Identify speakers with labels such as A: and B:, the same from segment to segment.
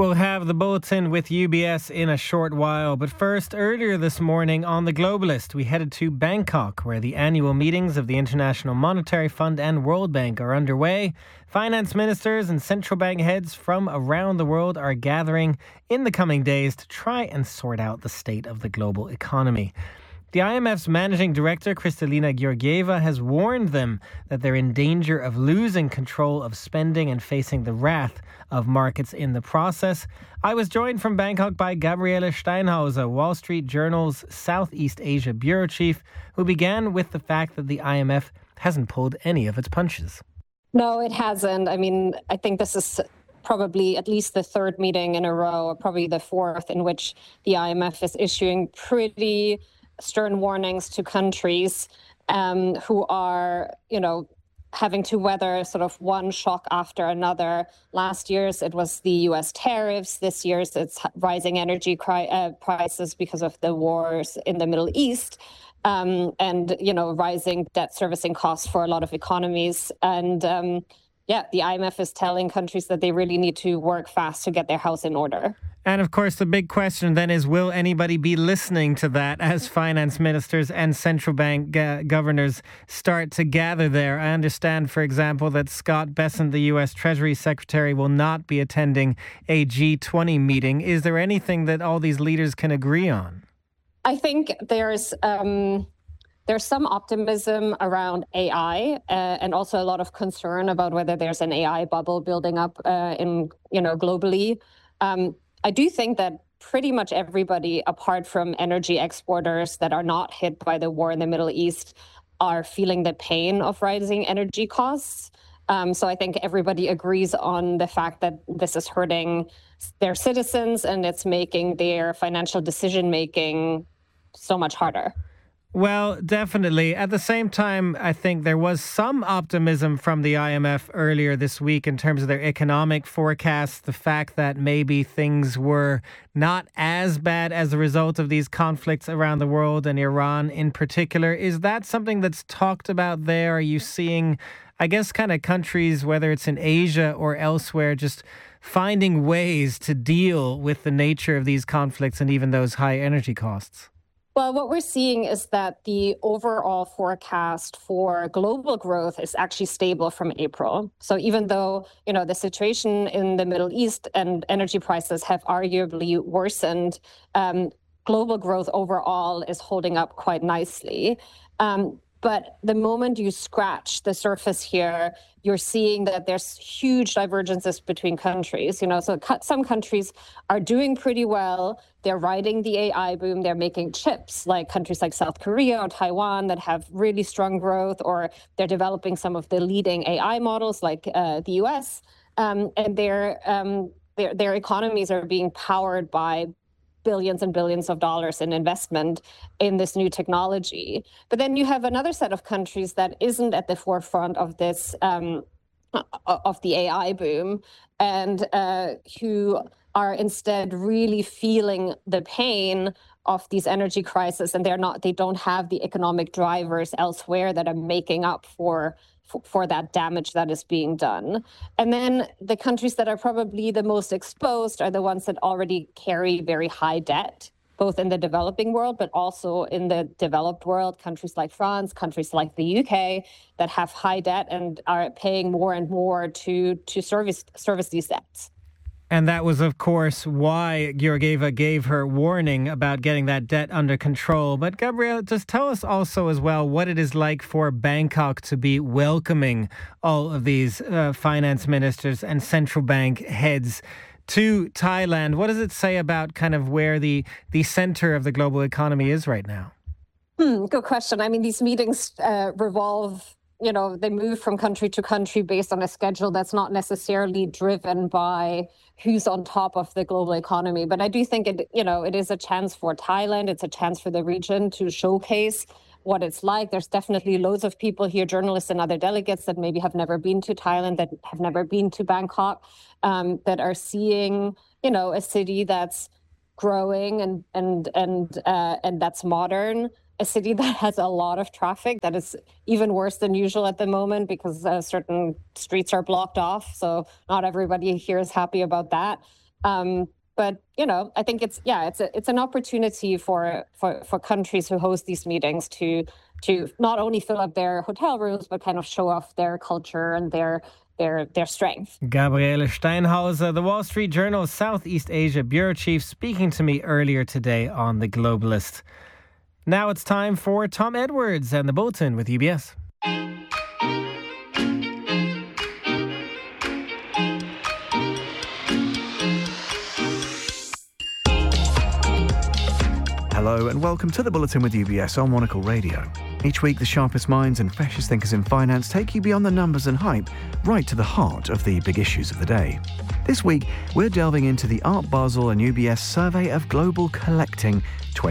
A: We'll have the bulletin with UBS in a short while. But first, earlier this morning on The Globalist, we headed to Bangkok, where the annual meetings of the International Monetary Fund and World Bank are underway. Finance ministers and central bank heads from around the world are gathering in the coming days to try and sort out the state of the global economy. The IMF's managing director, Kristalina Georgieva, has warned them that they're in danger of losing control of spending and facing the wrath of markets in the process. I was joined from Bangkok by Gabriele Steinhauser, Wall Street Journal's Southeast Asia bureau chief, who began with the fact that the IMF hasn't pulled any of its punches.
B: No, it hasn't. I mean, I think this is probably at least the third meeting in a row, or probably the fourth, in which the IMF is issuing pretty stern warnings to countries who are, having to weather sort of one shock after another. Last year's it was the U.S. tariffs. This year's it's rising energy prices because of the wars in the Middle East, and rising debt servicing costs for a lot of economies. And the IMF is telling countries that they really need to work fast to get their house in order.
A: And of course, the big question then is, will anybody be listening to that as finance ministers and central bank governors start to gather there? I understand, for example, that Scott Bessent, the U.S. Treasury Secretary, will not be attending a G20 meeting. Is there anything that all these leaders can agree on?
B: I think there's some optimism around AI and also a lot of concern about whether there's an AI bubble building up globally. I do think that pretty much everybody, apart from energy exporters that are not hit by the war in the Middle East, are feeling the pain of rising energy costs. So I think everybody agrees on the fact that this is hurting their citizens and it's making their financial decision-making so much harder.
A: Well, definitely. At the same time, I think there was some optimism from the IMF earlier this week in terms of their economic forecasts, the fact that maybe things were not as bad as a result of these conflicts around the world and Iran in particular. Is that something that's talked about there? Are you seeing, I guess, kind of countries, whether it's in Asia or elsewhere, just finding ways to deal with the nature of these conflicts and even those high energy costs?
B: Well, what we're seeing is that the overall forecast for global growth is actually stable from April. So even though, the situation in the Middle East and energy prices have arguably worsened, global growth overall is holding up quite nicely. But the moment you scratch the surface here, you're seeing that there's huge divergences between countries. So some countries are doing pretty well. They're riding the AI boom. They're making chips, like countries like South Korea or Taiwan that have really strong growth, or they're developing some of the leading AI models like the US. And their economies are being powered by billions and billions of dollars in investment in this new technology. But then you have another set of countries that isn't at the forefront of this, of the AI boom, and who are instead really feeling the pain of these energy crises, and they don't have the economic drivers elsewhere that are making up for that damage that is being done. And then the countries that are probably the most exposed are the ones that already carry very high debt, both in the developing world, but also in the developed world, countries like France, countries like the UK that have high debt and are paying more and more to service these debts.
A: And that was, of course, why Georgieva gave her warning about getting that debt under control. But Gabrielle, just tell us also as well what it is like for Bangkok to be welcoming all of these finance ministers and central bank heads to Thailand. What does it say about kind of where the center of the global economy is right now?
B: Good question. I mean, these meetings revolve, they move from country to country based on a schedule that's not necessarily driven by who's on top of the global economy. But I do think it is a chance for Thailand. It's a chance for the region to showcase what it's like. There's definitely loads of people here, journalists and other delegates that maybe have never been to Thailand, that have never been to Bangkok, that are seeing, a city that's growing and that's modern. A city that has a lot of traffic, that is even worse than usual at the moment because certain streets are blocked off. So not everybody here is happy about that. But I think it's an opportunity for countries who host these meetings to not only fill up their hotel rooms, but kind of show off their culture and their strength.
A: Gabriele Steinhauser, the Wall Street Journal's Southeast Asia bureau chief, speaking to me earlier today on The Globalist. Now it's time for Tom Edwards and the Bulletin with UBS.
C: Hello and welcome to the Bulletin with UBS on Monocle Radio. Each week, the sharpest minds and freshest thinkers in finance take you beyond the numbers and hype, right to the heart of the big issues of the day. This week, we're delving into the Art Basel and UBS Survey of Global Collecting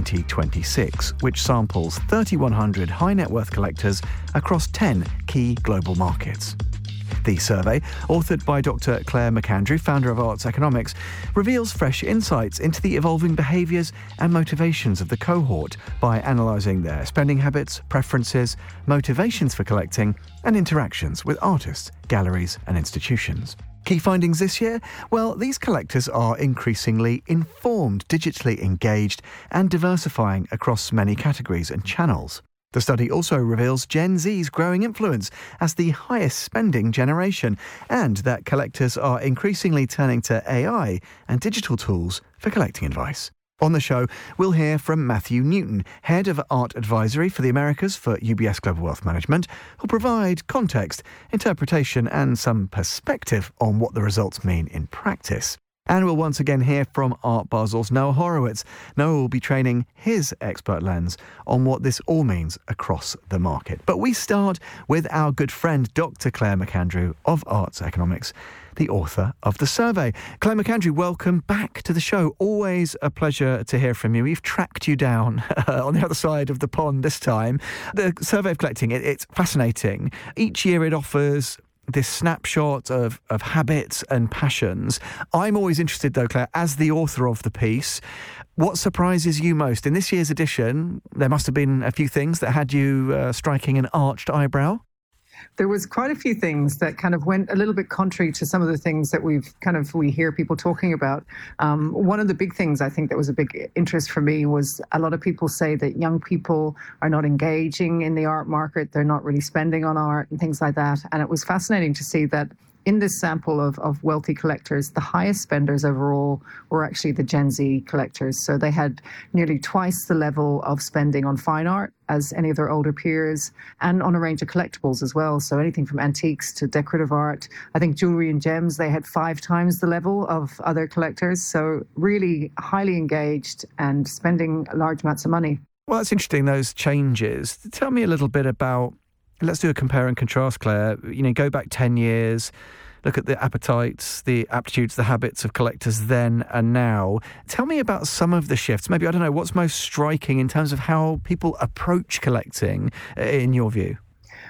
C: 2026, which samples 3,100 high net worth collectors across 10 key global markets. The survey, authored by Dr. Claire McAndrew, founder of Arts Economics, reveals fresh insights into the evolving behaviours and motivations of the cohort by analysing their spending habits, preferences, motivations for collecting, and interactions with artists, galleries, and institutions. Key findings this year? Well, these collectors are increasingly informed, digitally engaged, and diversifying across many categories and channels. The study also reveals Gen Z's growing influence as the highest spending generation, and that collectors are increasingly turning to AI and digital tools for collecting advice. On the show, we'll hear from Matthew Newton, Head of Art Advisory for the Americas for UBS Global Wealth Management, who'll provide context, interpretation and some perspective on what the results mean in practice. And we'll once again hear from Art Basel's Noah Horowitz. Noah will be training his expert lens on what this all means across the market. But we start with our good friend, Dr. Claire McAndrew of Arts Economics, the author of the survey. Claire McAndrew, welcome back to the show. Always a pleasure to hear from you. We've tracked you down on the other side of the pond this time. The survey of collecting, it's fascinating. Each year it offers this snapshot of habits and passions. I'm always interested, though, Claire, as the author of the piece, what surprises you most? In this year's edition, there must have been a few things that had you striking an arched eyebrow.
D: There was quite a few things that kind of went a little bit contrary to some of the things that we hear people talking about. One of the big things I think that was a big interest for me was a lot of people say that young people are not engaging in the art market. They're not really spending on art and things like that. And it was fascinating to see that in this sample of wealthy collectors, the highest spenders overall were actually the Gen Z collectors. So they had nearly twice the level of spending on fine art as any of their older peers, and on a range of collectibles as well. So anything from antiques to decorative art. I think jewelry and gems, they had 5 times the level of other collectors. So really highly engaged and spending large amounts of money.
C: Well, that's interesting, those changes. Tell me a little bit about, let's do a compare and contrast, Claire. Go back 10 years, look at the appetites, the aptitudes, the habits of collectors then and now. Tell me about some of the shifts. Maybe, I don't know, what's most striking in terms of how people approach collecting, in your view?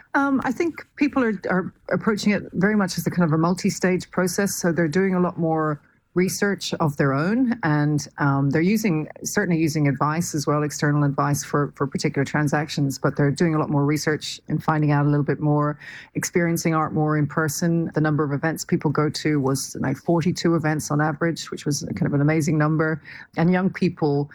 D: I think people are approaching it very much as a kind of a multi-stage process. So they're doing a lot more research of their own, and they're certainly using advice as well, external advice for particular transactions, but they're doing a lot more research and finding out a little bit more, experiencing art more in person. The number of events people go to was like 42 events on average, which was kind of an amazing number. And young people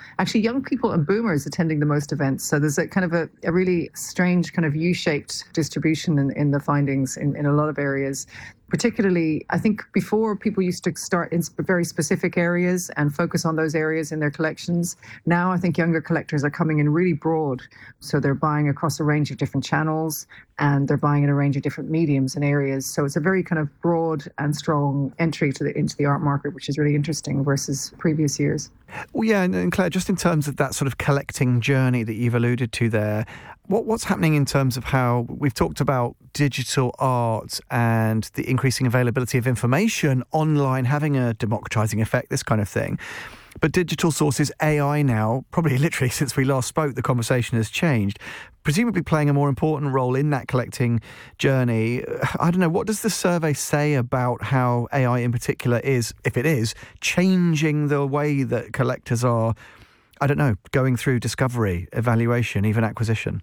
D: and boomers attending the most events. So there's a kind of a really strange kind of U-shaped distribution in the findings in a lot of areas. Particularly, I think before people used to start in very specific areas and focus on those areas in their collections. Now I think younger collectors are coming in really broad. So they're buying across a range of different channels, and they're buying in a range of different mediums and areas. So it's a very kind of broad and strong entry into the art market, which is really interesting versus previous years.
C: Well, yeah, and Claire, just in terms of that sort of collecting journey that you've alluded to there, what's happening in terms of how we've talked about digital art and the increasing availability of information online having a democratizing effect, this kind of thing. But digital sources, AI now, probably literally since we last spoke, the conversation has changed, presumably playing a more important role in that collecting journey. I don't know, what does the survey say about how AI in particular is, if it is, changing the way that collectors are, I don't know, going through discovery, evaluation, even acquisition?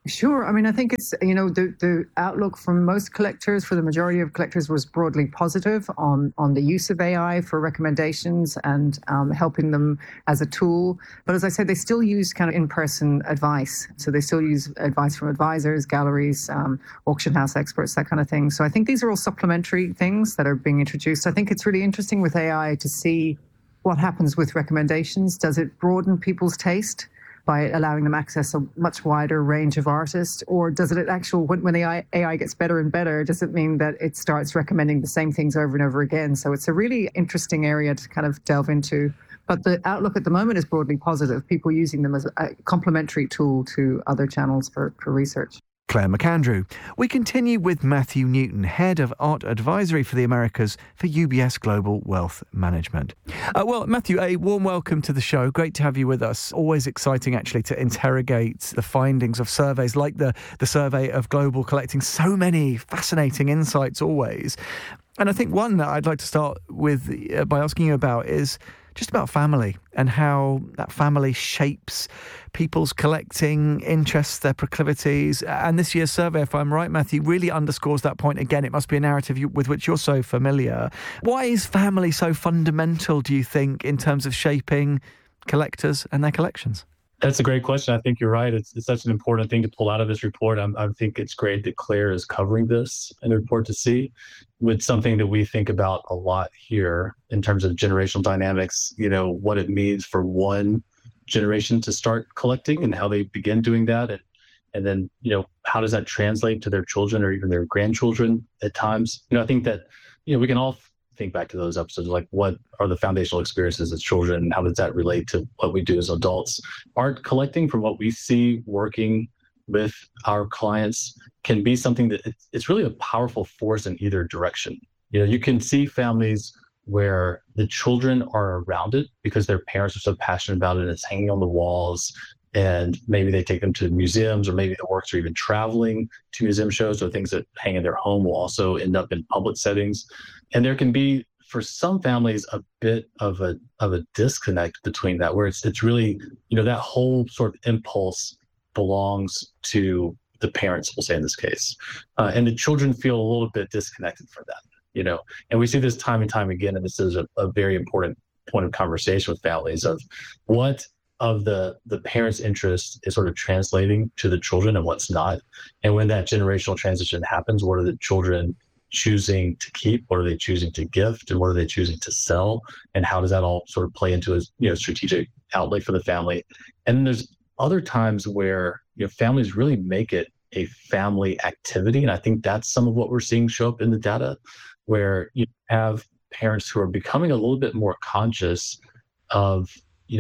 D: Sure. I mean, I think it's, the outlook from most collectors, for the majority of collectors, was broadly positive on the use of AI for recommendations and helping them as a tool. But as I said, they still use kind of in-person advice. So they still use advice from advisors, galleries, auction house experts, that kind of thing. So I think these are all supplementary things that are being introduced. I think it's really interesting with AI to see what happens with recommendations. Does it broaden people's taste by allowing them access a much wider range of artists? Or does it actually, when the AI gets better and better, does it mean that it starts recommending the same things over and over again? So it's a really interesting area to kind of delve into. But the outlook at the moment is broadly positive, people using them as a complementary tool to other channels for research.
C: Claire McAndrew. We continue with Matthew Newton, Head of Art Advisory for the Americas for UBS Global Wealth Management. Well, Matthew, a warm welcome to the show. Great to have you with us. Always exciting, actually, to interrogate the findings of surveys like the survey of Global, collecting so many fascinating insights always. And I think one that I'd like to start with by asking you about is just about family and how that family shapes people's collecting interests, their proclivities. And this year's survey, if I'm right, Matthew, really underscores that point again. It must be a narrative with which you're so familiar. Why is family so fundamental, do you think, in terms of shaping collectors and their collections?
E: That's a great question. I think you're right. It's such an important thing to pull out of this report. I think it's great that Claire is covering this in the report to see, with something that we think about a lot here in terms of generational dynamics, what it means for one generation to start collecting and how they begin doing that. And then, how does that translate to their children or even their grandchildren at times? I think that, we can all think back to those episodes, like what are the foundational experiences as children and how does that relate to what we do as adults? Art collecting, from what we see working with our clients, can be something that it's really a powerful force in either direction. You can see families where the children are around it because their parents are so passionate about it and it's hanging on the walls, and maybe they take them to museums, or maybe the works are even traveling to museum shows, or things that hang in their home will also end up in public settings. And there can be, for some families, a bit of a disconnect between that, where it's really, that whole sort of impulse belongs to the parents, we'll say in this case. And the children feel a little bit disconnected from that, And we see this time and time again, and this is a very important point of conversation with families of what of the parents' interest is sort of translating to the children and what's not. And when that generational transition happens, what are the children choosing to keep? What are they choosing to gift? And what are they choosing to sell? And how does that all sort of play into a strategic outlay for the family? And then there's other times where families really make it a family activity. And I think that's some of what we're seeing show up in the data, where you have parents who are becoming a little bit more conscious of,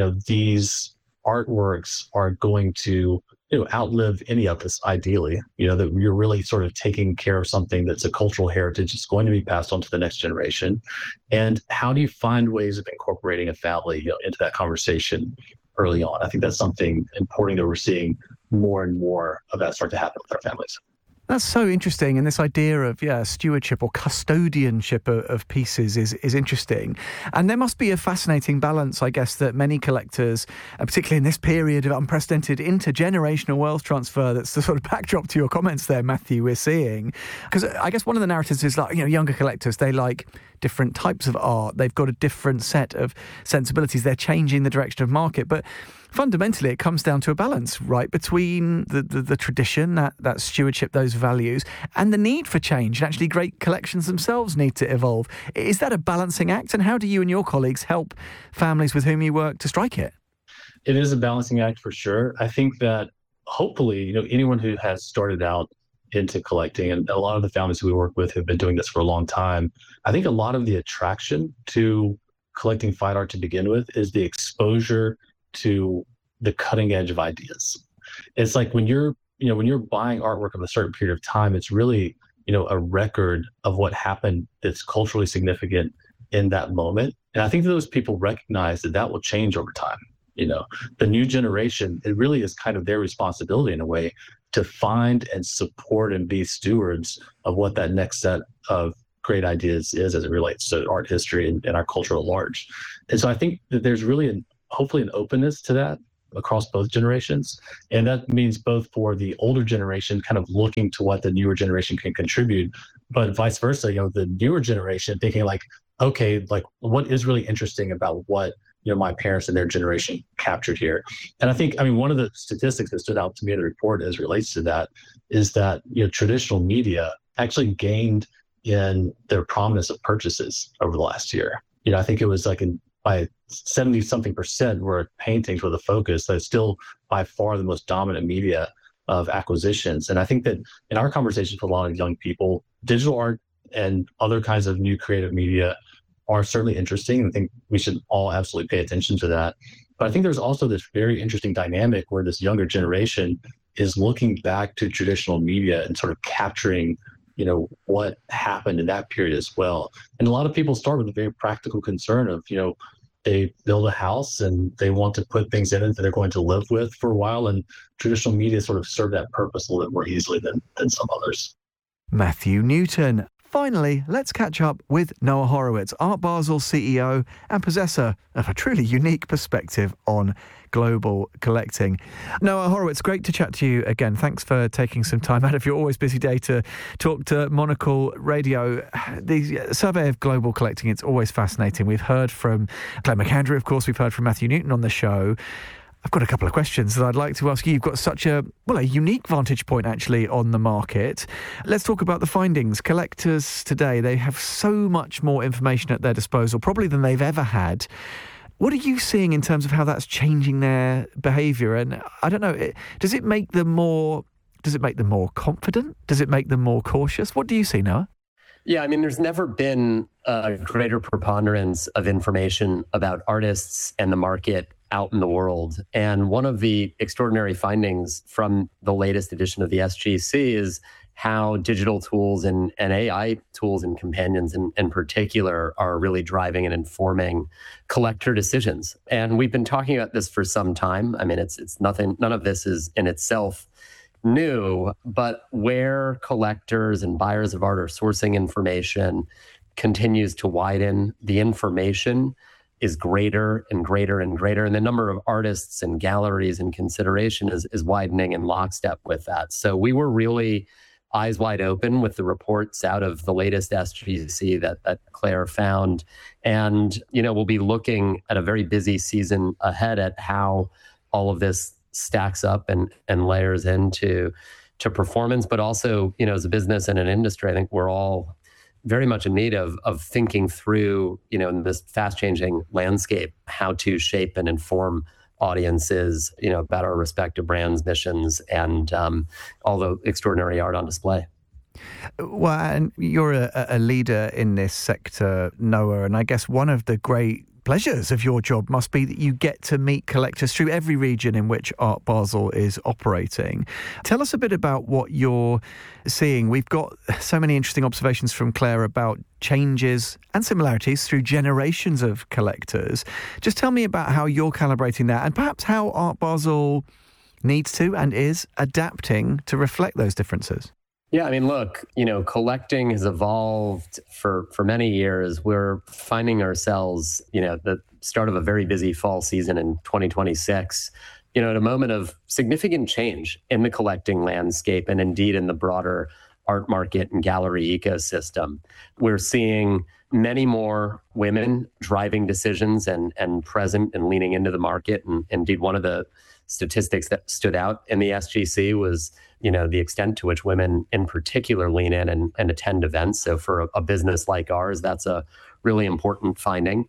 E: these artworks are going to outlive any of us, ideally, that you're really sort of taking care of something that's a cultural heritage. It's going to be passed on to the next generation. And how do you find ways of incorporating a family into that conversation early on? I think that's something important that we're seeing more and more of that start to happen with our families.
C: That's so interesting. And this idea of, stewardship or custodianship of pieces is interesting. And there must be a fascinating balance, I guess, that many collectors, particularly in this period of unprecedented intergenerational wealth transfer, that's the sort of backdrop to your comments there, Matthew, we're seeing. Because I guess one of the narratives is like, younger collectors, they like different types of art. They've got a different set of sensibilities. They're changing the direction of market. But fundamentally, it comes down to a balance, right, between the tradition, that stewardship, those values, and the need for change. And actually, great collections themselves need to evolve. Is that a balancing act? And how do you and your colleagues help families with whom you work to strike it?
E: It is a balancing act for sure. I think that hopefully, anyone who has started out into collecting, and a lot of the families who we work with have been doing this for a long time, I think a lot of the attraction to collecting fine art to begin with is the exposure to the cutting edge of ideas. It's like when you're buying artwork of a certain period of time, it's really, a record of what happened that's culturally significant in that moment. And I think that those people recognize that will change over time. The new generation, it really is kind of their responsibility in a way to find and support and be stewards of what that next set of great ideas is as it relates to art history and our culture at large. And so I think that there's really hopefully an openness to that across both generations. And that means both for the older generation kind of looking to what the newer generation can contribute, but vice versa, the newer generation thinking like, okay, like what is really interesting about what my parents and their generation captured here. And I think, one of the statistics that stood out to me in the report as relates to that is that, traditional media actually gained in their prominence of purchases over the last year. I think it was like by 70 something percent where paintings were the focus. That's still by far the most dominant media of acquisitions. And I think that in our conversations with a lot of young people, digital art and other kinds of new creative media are certainly interesting. I think we should all absolutely pay attention to that. But I think there's also this very interesting dynamic where this younger generation is looking back to traditional media and sort of capturing, what happened in that period as well. And a lot of people start with a very practical concern of, they build a house and they want to put things in it that they're going to live with for a while. And traditional media sort of serve that purpose a little bit more easily than some others.
C: Matthew Newton. Finally, let's catch up with Noah Horowitz, Art Basel CEO and possessor of a truly unique perspective on global collecting. Noah Horowitz, great to chat to you again. Thanks for taking some time out of your always busy day to talk to Monocle Radio. The survey of global collecting, it's always fascinating. We've heard from Claire McAndrew, of course, we've heard from Matthew Newton on the show. I've got a couple of questions that I'd like to ask you. You've got such a unique vantage point, actually, on the market. Let's talk about the findings. Collectors today, they have so much more information at their disposal, probably than they've ever had. What are you seeing in terms of how that's changing their behaviour? And I don't know, does it make them more confident? Does it make them more cautious? What do you see, Noah?
F: Yeah, there's never been a greater preponderance of information about artists and the market out in the world. And one of the extraordinary findings from the latest edition of the SGC is how digital tools and AI tools and companions in particular are really driving and informing collector decisions. And we've been talking about this for some time. It's nothing, none of this is in itself new, but where collectors and buyers of art are sourcing information continues to widen. The information is greater and greater and greater, and the number of artists and galleries in consideration is widening in lockstep with that. So we were really eyes wide open with the reports out of the latest SGC that Claire found. And, we'll be looking at a very busy season ahead at how all of this stacks up and layers into performance, but also, as a business and an industry, I think we're all very much in need of thinking through, in this fast-changing landscape, how to shape and inform audiences, about our respective brands, missions, and all the extraordinary art on display.
C: Well, and you're a leader in this sector, Noah, and I guess one of the great pleasures of your job must be that you get to meet collectors through every region in which Art Basel is operating. Tell us a bit about what you're seeing. We've got so many interesting observations from Claire about changes and similarities through generations of collectors. Just tell me about how you're calibrating that and perhaps how Art Basel needs to and is adapting to reflect those differences.
F: Yeah, look, collecting has evolved for many years. We're finding ourselves, the start of a very busy fall season in 2026, at a moment of significant change in the collecting landscape and indeed in the broader art market and gallery ecosystem. We're seeing many more women driving decisions and present and leaning into the market. And indeed, one of the statistics that stood out in the SGC was the extent to which women in particular lean in and attend events. So for a business like ours, that's a really important finding.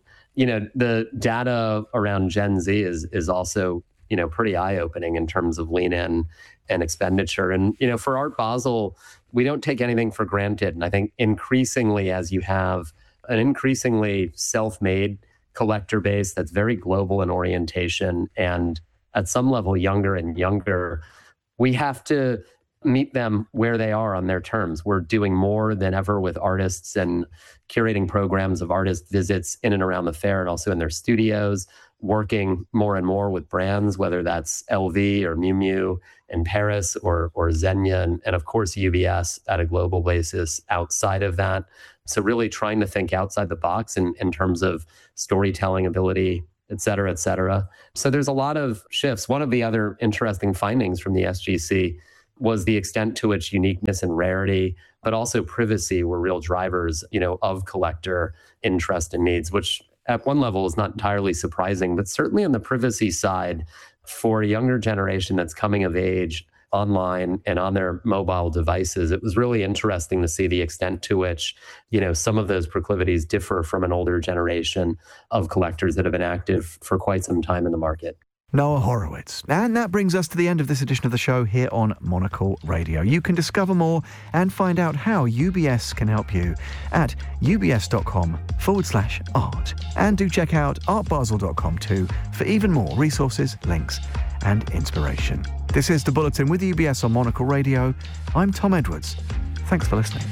F: The data around Gen Z is also, pretty eye-opening in terms of lean in and expenditure. And, for Art Basel, we don't take anything for granted. And I think increasingly, as you have an increasingly self-made collector base that's very global in orientation and at some level younger and younger, we have to meet them where they are on their terms. We're doing more than ever with artists and curating programs of artist visits in and around the fair and also in their studios, working more and more with brands, whether that's LV or Miu Miu in Paris or Zegna and of course UBS at a global basis outside of that. So really trying to think outside the box in terms of storytelling ability, et cetera, et cetera. So there's a lot of shifts. One of the other interesting findings from the SGC was the extent to which uniqueness and rarity, but also privacy were real drivers, of collector interest and needs, which at one level is not entirely surprising, but certainly on the privacy side, for a younger generation that's coming of age online and on their mobile devices, it was really interesting to see the extent to which, some of those proclivities differ from an older generation of collectors that have been active for quite some time in the market.
C: Noah Horowitz. And that brings us to the end of this edition of the show here on Monocle Radio. You can discover more and find out how UBS can help you at ubs.com/art. And do check out artbasel.com too for even more resources, links and inspiration. This is The Bulletin with UBS on Monocle Radio. I'm Tom Edwards. Thanks for listening.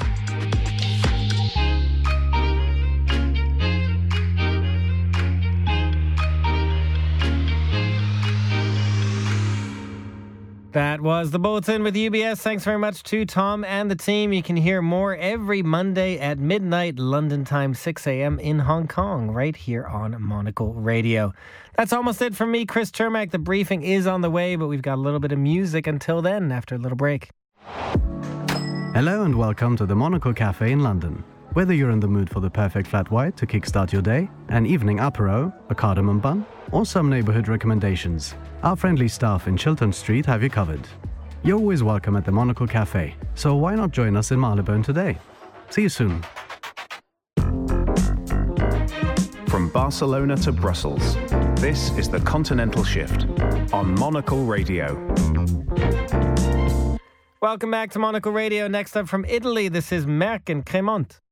A: That was The Bulletin with UBS. Thanks very much to Tom and the team. You can hear more every Monday at midnight, London time, 6 a.m. in Hong Kong, right here on Monocle Radio. That's almost it from me, Chris Chermak. The briefing is on the way, but we've got a little bit of music until then, after a little break.
G: Hello and welcome to the Monocle Cafe in London. Whether you're in the mood for the perfect flat white to kickstart your day, an evening apéro, a cardamom bun, or some neighborhood recommendations, our friendly staff in Chiltern Street have you covered. You're always welcome at the Monocle Cafe, so why not join us in Marylebone today? See you soon.
H: From Barcelona to Brussels, this is The Continental Shift on Monocle Radio.
A: Welcome back to Monocle Radio. Next up from Italy, this is Merck and Cremont.